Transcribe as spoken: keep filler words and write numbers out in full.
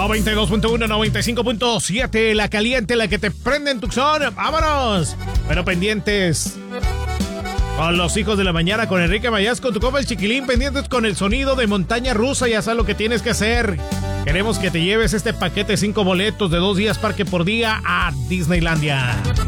noventa y dos punto uno, noventa y cinco punto siete, la caliente, la que te prende en Tucson. ¡Vámonos! Pero pendientes con los hijos de la mañana, con Enrique Mayas, con tu compa el Chiquilín, pendientes con el sonido de Montaña Rusa. Ya sabes lo que tienes que hacer. Queremos que te lleves este paquete de cinco boletos de dos días parque por día a Disneylandia.